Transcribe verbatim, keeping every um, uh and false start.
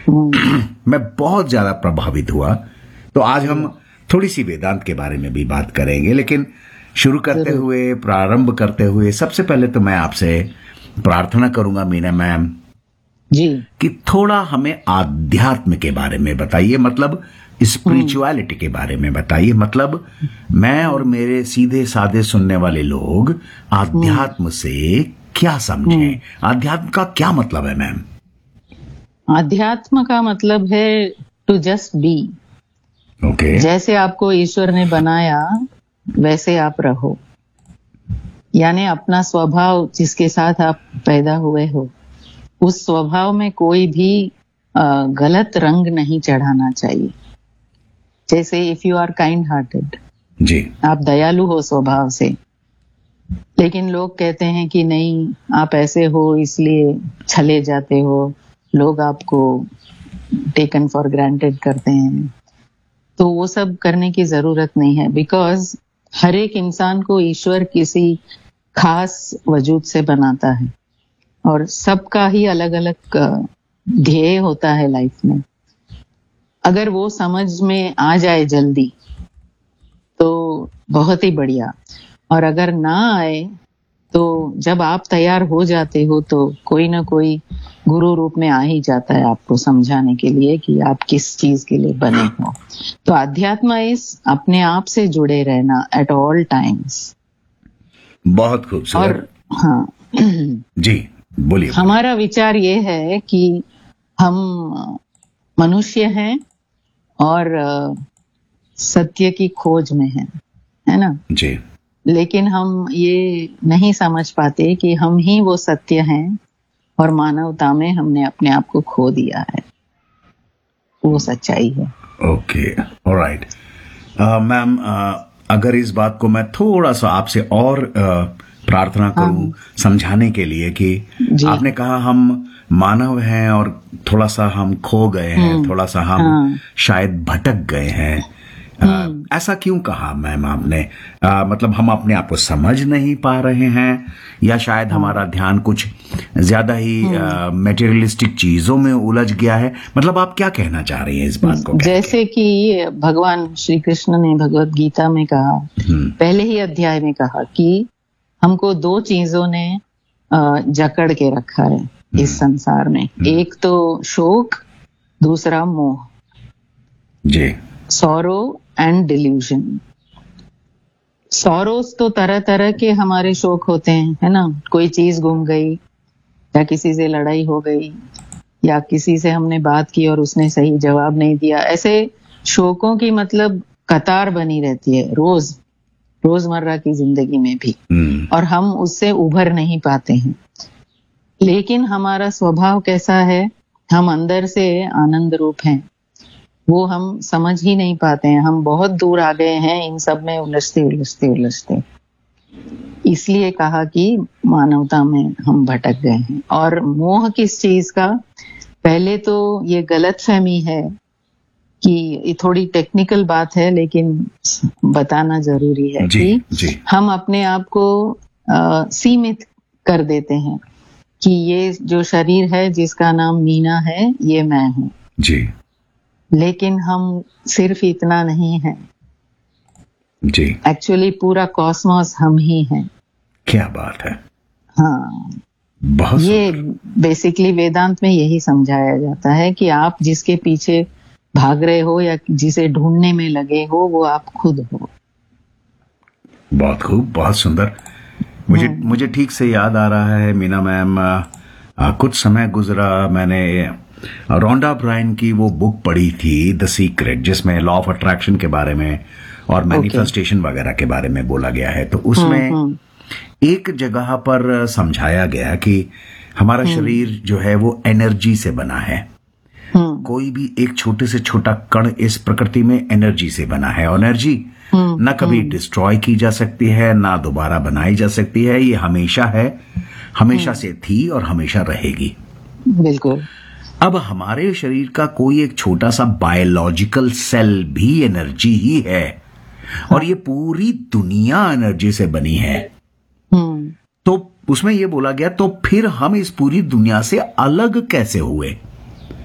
मैं बहुत ज्यादा प्रभावित हुआ। तो आज हम थोड़ी सी वेदांत के बारे में भी बात करेंगे, लेकिन शुरू करते हुए, प्रारंभ करते हुए सबसे पहले तो मैं आपसे प्रार्थना करूंगा मीना मैम जी कि थोड़ा हमें आध्यात्म के बारे में बताइए, मतलब स्पिरिचुअलिटी के बारे में बताइए। मतलब मैं और मेरे सीधे साधे सुनने वाले लोग आध्यात्म से क्या समझें, आध्यात्म का क्या मतलब है मैम? अध्यात्म का मतलब है टू जस्ट बी। ओके। जैसे आपको ईश्वर ने बनाया वैसे आप रहो, यानी अपना स्वभाव जिसके साथ आप पैदा हुए हो उस स्वभाव में कोई भी गलत रंग नहीं चढ़ाना चाहिए। जैसे if you are kind hearted, जी, आप दयालु हो स्वभाव से, लेकिन लोग कहते हैं कि नहीं आप ऐसे हो इसलिए छले जाते हो, लोग आपको टेकन फॉर ग्रांटेड करते हैं, तो वो सब करने की जरूरत नहीं है। बिकॉज हर एक इंसान को ईश्वर किसी खास वजूद से बनाता है और सबका ही अलग अलग ध्येय होता है लाइफ में। अगर वो समझ में आ जाए जल्दी तो बहुत ही बढ़िया, और अगर ना आए तो जब आप तैयार हो जाते हो तो कोई ना कोई गुरु रूप में आ ही जाता है आपको समझाने के लिए कि आप किस चीज के लिए बने हो। तो अध्यात्म इस अपने आप से जुड़े रहना एट ऑल टाइम्स। बहुत खूबसूरत। और हाँ जी बोलिए। हमारा विचार ये है कि हम मनुष्य हैं और सत्य की खोज में हैं, है ना जी। लेकिन हम ये नहीं समझ पाते कि हम ही वो सत्य हैं और मानवता में हमने अपने आप को खो दिया है, वो सच्चाई है। ओके, ऑलराइट मैम, अगर इस बात को मैं थोड़ा सा आपसे और uh, प्रार्थना करूं हाँ। समझाने के लिए कि आपने कहा हम मानव हैं और थोड़ा सा हम खो गए हैं, थोड़ा सा हम हाँ। शायद भटक गए हैं, आ, ऐसा क्यों कहा मैम आपने? आ, मतलब हम अपने आप को समझ नहीं पा रहे हैं या शायद हाँ। हमारा ध्यान कुछ ज्यादा ही मटेरियलिस्टिक चीजों में उलझ गया है? मतलब आप क्या कहना चाह रही हैं इस बात को? जैसे कि भगवान श्री कृष्ण ने भगवत गीता में कहा, पहले ही अध्याय में कहा कि हमको दो चीजों ने जकड़ के रखा है इस संसार में, एक तो शोक, दूसरा मोह, जी, सॉरो एंड डिल्यूजन। सॉरोस तो तरह तरह के हमारे शोक होते हैं, है ना, कोई चीज गुम गई या किसी से लड़ाई हो गई या किसी से हमने बात की और उसने सही जवाब नहीं दिया, ऐसे शोकों की मतलब कतार बनी रहती है रोज रोजमर्रा की जिंदगी में भी, और हम उससे उभर नहीं पाते हैं। लेकिन हमारा स्वभाव कैसा है, हम अंदर से आनंद रूप हैं, वो हम समझ ही नहीं पाते हैं। हम बहुत दूर आ गए हैं इन सब में उलझते उलझते उलझते। इसलिए कहा कि मानवता में हम भटक गए हैं। और मोह किस चीज का? पहले तो ये गलतफहमी है कि ये थोड़ी टेक्निकल बात है लेकिन बताना जरूरी है जी, कि जी। हम अपने आप को आ, सीमित कर देते हैं कि ये जो शरीर है जिसका नाम मीना है ये मैं हूँ जी। लेकिन हम सिर्फ इतना नहीं है जी, एक्चुअली पूरा कॉस्मोस हम ही हैं। क्या बात है। हाँ, बहुत ये बेसिकली वेदांत में यही समझाया जाता है कि आप जिसके पीछे भाग रहे हो या जिसे ढूंढने में लगे हो वो आप खुद हो। बहुत खूब, बहुत सुंदर। मुझे मुझे ठीक से याद आ रहा है मीना मैम, कुछ समय गुजरा, मैंने रोंडा ब्रायन की वो बुक पढ़ी थी द सीक्रेट, जिसमें लॉ ऑफ अट्रैक्शन के बारे में और मैनिफेस्टेशन okay. वगैरह के बारे में बोला गया है। तो उसमें एक जगह पर समझाया गया कि हमारा शरीर जो है वो एनर्जी से बना है। कोई भी एक छोटे से छोटा कण इस प्रकृति में एनर्जी से बना है। एनर्जी ना कभी डिस्ट्रॉय की जा सकती है, ना दोबारा बनाई जा सकती है। ये हमेशा है, हमेशा से थी और हमेशा रहेगी। बिल्कुल। अब हमारे शरीर का कोई एक छोटा सा बायोलॉजिकल सेल भी एनर्जी ही है और ये पूरी दुनिया एनर्जी से बनी है। तो उसमें ये बोला गया तो फिर हम इस पूरी दुनिया से अलग कैसे हुए?